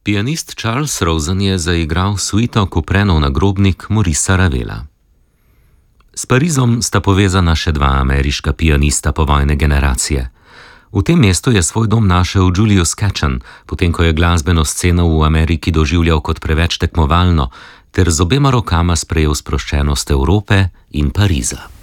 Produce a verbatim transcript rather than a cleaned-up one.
Pianist Charles Rosen je zaigral suito Kuprenov nagrobnik Maurica Ravela. S Parizom sta povezana še dva ameriška pianista povojne generacije. V tem mestu je svoj dom našel Julius Katchen, potem ko je glasbeno sceno v Ameriki doživljal kot preveč tekmovalno, ter z obema rokama sprejel sproščenost Evrope in Pariza.